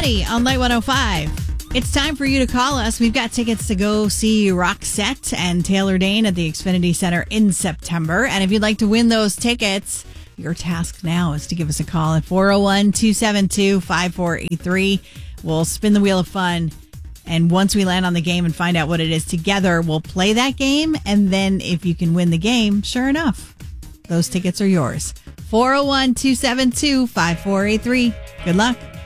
Buddy on Light 105. It's time for you to call us. We've got tickets to go see Roxette and Taylor Dayne at the Xfinity Center in September. And if you'd like to win those tickets, your task now is to give us a call at 401-272-5483. We'll spin the wheel of fun. And once we land on the game and find out what it is together, we'll play that game. And then if you can win the game, sure enough, those tickets are yours. 401-272-5483. Good luck.